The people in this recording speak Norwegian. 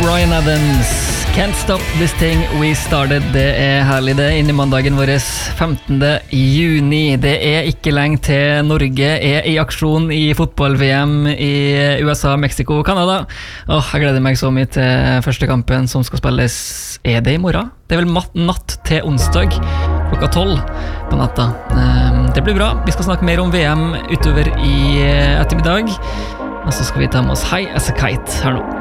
Bryan Adams, Can't Stop This Thing We Started. Det herlig det, inn i mandagen vår 15. juni. Det ikke lenge til Norge I aksjon I fotball-VM I USA, Mexico og Canada. Jeg gleder meg så mye til første kampen som skal spilles. Det I morgen? Det vel natt til onsdag, klokka 12 på natta. Det blir bra. Vi skal snakke mer om VM utover I ettermiddag. Og så skal vi ta med oss High as a Kite her nå.